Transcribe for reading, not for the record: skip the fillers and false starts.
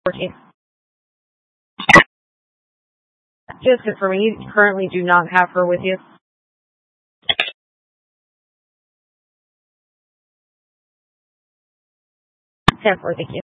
14. Just confirming, you currently do not have her with you. 10-4, thank you.